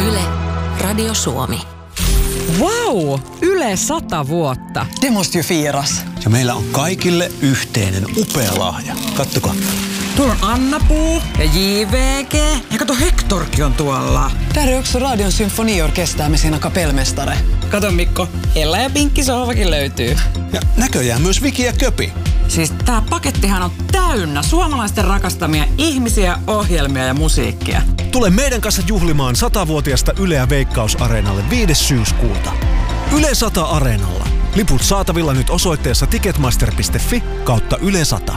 Yle, Radio Suomi. Vau! Yle 100 vuotta. Det måste ju firas. Ja meillä on kaikille yhteinen upea lahja. Kattokaa. Tuolla on Anna-Puu ja JVG. Ja kato, Hektorkin on tuolla. Där är också Radion symfoniorkester med sina kapellmästare. Kato Mikko, Ella ja Pinkki sohvakin löytyy. Ja näköjään myös Viki ja Köpi. Siis tää pakettihan on täynnä suomalaisten rakastamia ihmisiä, ohjelmia ja musiikkia. Tule meidän kanssa juhlimaan 100-vuotiaasta Yleä Veikkaus-areenalle 5. syyskuuta. Yle 100 Areenalla. Liput saatavilla nyt osoitteessa ticketmaster.fi/Yle 100.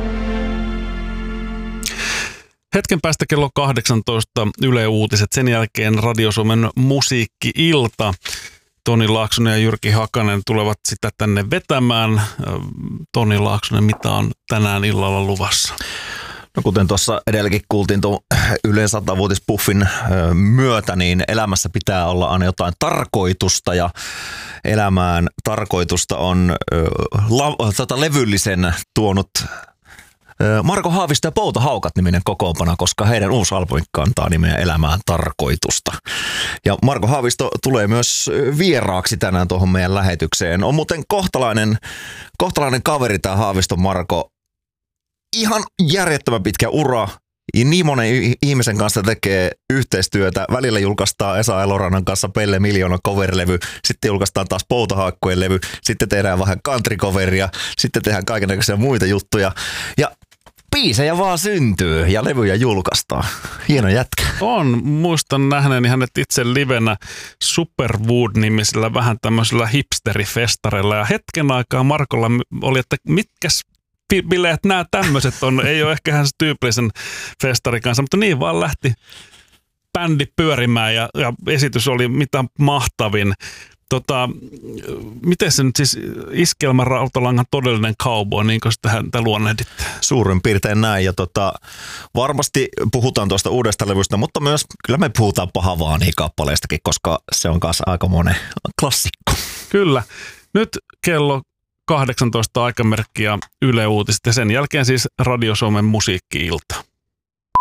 Hetken päästä kello 18 Yle Uutiset, sen jälkeen Radio Suomen musiikki-ilta. Toni Laaksonen ja Jyrki Hakanen tulevat sitä tänne vetämään. Toni Laaksonen, mitä on tänään illalla luvassa? No kuten tuossa edelläkin kuultiin tuon Yle 100-vuotispuffin myötä, niin elämässä pitää olla aina jotain tarkoitusta ja elämään tarkoitusta on levyllisen tuonut Marko Haavisto ja Pouta Haukat-niminen kokoonpano, koska heidän uusi albumi kantaa nimeä Elämään tarkoitusta. Ja Marko Haavisto tulee myös vieraaksi tänään tuohon meidän lähetykseen. On muuten kohtalainen kaveri tämä Haaviston Marko. Ihan järjettömän pitkä ura. Niin monen ihmisen kanssa tekee yhteistyötä. Välillä julkaistaan Esa Elorannan kanssa Pelle Miljoona cover-levy. Sitten julkaistaan taas Poutahaakkojen levy. Sitten tehdään vähän country-coveria. Sitten tehdään kaikennäköisiä muita juttuja. Ja biisejä vaan syntyy ja levyjä julkaistaan. Hieno jätkä. On. Muistan nähneeni hänet itse livenä Superwood-nimisellä vähän tämmöisellä hipsterifestareilla. Ja hetken aikaa Markolla oli, että mitkäs bileet nämä tämmöiset on. Ei ole ehkä hän se tyypillisen festarin kanssa, mutta niin vaan lähti bändi pyörimään ja esitys oli mitä mahtavin. Miten se nyt siis Iskelmän Rautalangan todellinen cowboy, niin kuin sitä häntä luonnehditte? Suurin piirtein näin ja varmasti puhutaan tuosta uudesta levystä, mutta myös kyllä me puhutaan Pahavaani-kappaleistakin, koska se on kanssa aika monen klassikko. Kyllä. Nyt kello 18 aikamerkkiä Yle Uutiset ja sen jälkeen siis Radio Suomen musiikki-ilta.